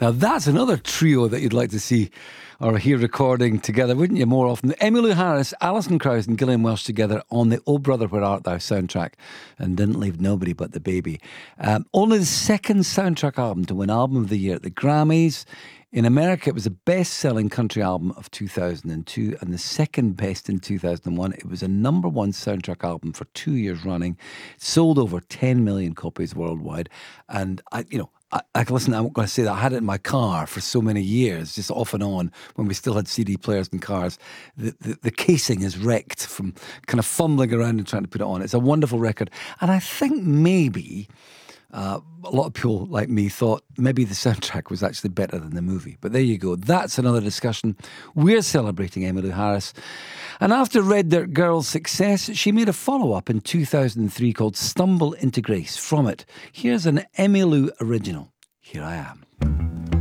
Now that's another trio that you'd like to see or hear recording together, wouldn't you, more often? Emmylou Harris, Alison Krauss and Gillian Welch together on the Oh Brother Where Art Thou soundtrack, and Didn't Leave Nobody But the Baby. Only the second soundtrack album to win Album of the Year at the Grammys. In America, it was the best-selling country album of 2002 and the second best in 2001. It was a number one soundtrack album for 2 years running. It sold over 10 million copies worldwide. And, listen, I'm going to say that I had it in my car for so many years, just off and on, when we still had CD players in cars. The casing is wrecked from kind of fumbling around and trying to put it on. It's a wonderful record. And I think maybe a lot of people like me thought maybe the soundtrack was actually better than the movie. But there you go. That's another discussion. We're celebrating Emmylou Harris. And after Red Dirt Girl's success, she made a follow-up in 2003 called Stumble into Grace. From it, here's an Emmylou original. Here I Am.